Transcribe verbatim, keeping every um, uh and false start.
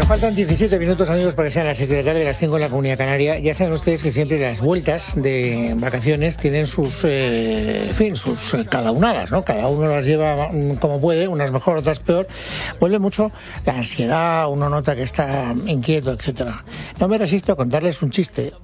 Faltan diecisiete minutos, amigos, para que sean las seis de la tarde, las cinco en la Comunidad Canaria. Ya saben ustedes que siempre las vueltas de vacaciones tienen sus, eh, en fin, sus eh, cadaunadas, ¿no? Cada uno las lleva mm, como puede, unas mejor, otras peor. Vuelve mucho la ansiedad, uno nota que está inquieto, etcétera. No me resisto a contarles un chiste